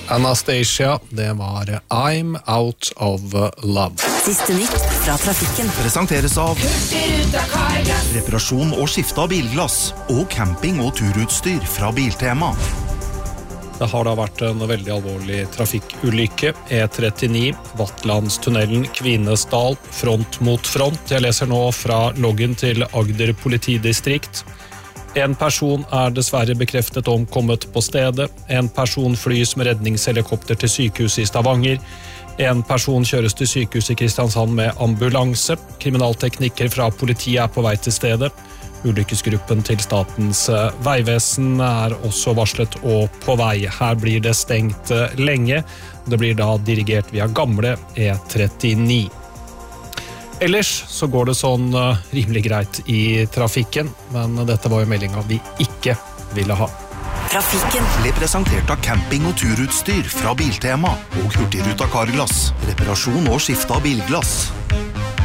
Anastasia, det var I'm Out of Love. Siste nytt fra trafikken. Presenteres av reparasjon og skifte av bilglass og camping- og turutstyr fra Biltema. Det har da vært en veldig alvorlig trafikkulykke. E39, Vatlandstunnelen, Kvinesdal, front mot front. Jeg leser nå fra loggen til Agder politidistrikt. En person dessverre bekreftet omkommet på stedet. En person flys med redningshelikopter til sykehuset i Stavanger. En person kjøres til sykehuset i Kristiansand med ambulanse. Kriminalteknikker fra politiet på vei til stedet. Ulykkesgruppen til Statens vegvesen også varslet og på vei. Her blir det stengt lenge. Det blir da dirigert via gamle E39. Ellers så går det sånn rimelig greit i trafikken, men dette var jo meldingen vi ikke ville ha. Trafikken Ble presentert av camping- og turutstyr fra Biltema og Hurtigruta Carglass. Reparasjon og skifte av bilglass.